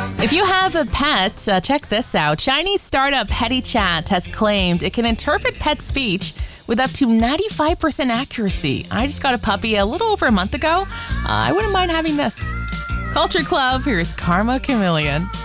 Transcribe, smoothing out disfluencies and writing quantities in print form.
If you have a pet, check this out. Chinese startup PettyChat has claimed it can interpret pet speech with up to 95% accuracy. I just got a puppy a little over a month ago. I wouldn't mind having this. Culture Club, here's Karma Chameleon.